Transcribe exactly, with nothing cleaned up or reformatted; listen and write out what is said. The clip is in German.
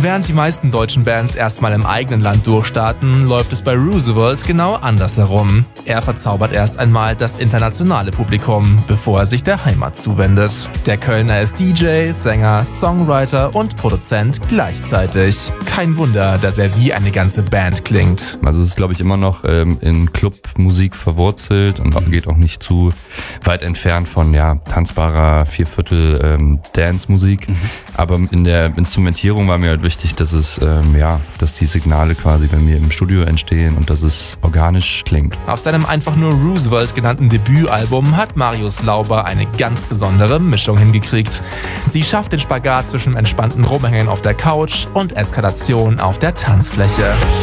Während die meisten deutschen Bands erstmal im eigenen Land durchstarten, läuft es bei Roosevelt genau andersherum. Er verzaubert erst einmal das internationale Publikum, bevor er sich der Heimat zuwendet. Der Kölner ist D J, Sänger, Songwriter und Produzent gleichzeitig. Kein Wunder, dass er wie eine ganze Band klingt. Also es ist, glaube ich, immer noch ähm, in Clubmusik verwurzelt und geht auch nicht zu weit entfernt von ja, tanzbarer Vierviertel ähm, Dance-Musik. Mhm. Aber in der Instrumentierung war mir halt wichtig, dass es ähm, ja, dass die Signale quasi bei mir im Studio entstehen und dass es organisch klingt. Auf seinem einfach nur Roosevelt genannten Debütalbum hat Marius Lauber eine ganz besondere Mischung hingekriegt. Sie schafft den Spagat zwischen entspannten Rumhängen auf der Couch und Eskalation auf der Tanzfläche.